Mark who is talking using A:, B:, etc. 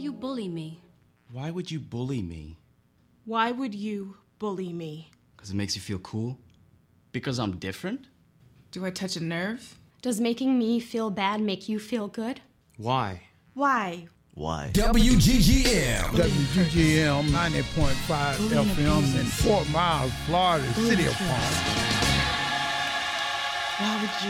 A: you bully me?
B: Why would you bully me?
C: Why would you bully me?
B: Because it makes you feel cool? Because I'm different?
C: Do I touch a nerve?
A: Does making me feel bad make you feel good?
D: Why?
C: Why?
E: Why?
F: WGGM.
G: WGGM 90.5 FM in Fort Myers, Florida, City of Palm.
C: Why would you?